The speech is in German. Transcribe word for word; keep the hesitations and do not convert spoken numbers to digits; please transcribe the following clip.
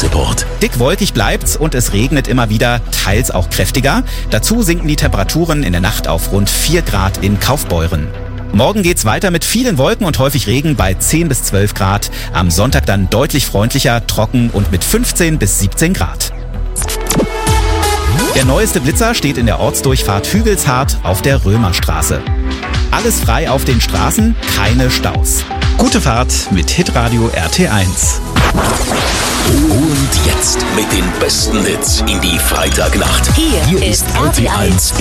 Verkehrsreport. Dick wolkig bleibt's und es regnet immer wieder, teils auch kräftiger. Dazu sinken die Temperaturen in der Nacht auf rund vier Grad in Kaufbeuren. Morgen geht's weiter mit vielen Wolken und häufig Regen bei zehn bis zwölf Grad. Am Sonntag dann deutlich freundlicher, trocken und mit fünfzehn bis siebzehn Grad. Der neueste Blitzer steht in der Ortsdurchfahrt Hügelshardt auf der Römerstraße. Alles frei auf den Straßen, keine Staus. Gute Fahrt mit Hitradio R T eins. Und jetzt mit den besten Hits in die Freitagnacht. Hier, Hier ist R T eins